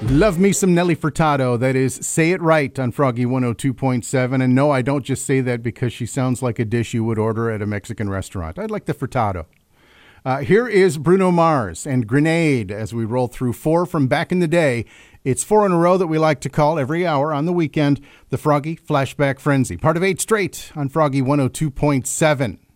Love me some Nelly Furtado. That is Say It Right on Froggy 102.7. And no, I don't just say that because she sounds like a dish you would order at a Mexican restaurant. I'd like the Furtado. Here is Bruno Mars and Grenade as we roll through four from back in the day. It's four in a row that we like to call every hour on the weekend the Froggy Flashback Frenzy. Part of 8 straight on Froggy 102.7.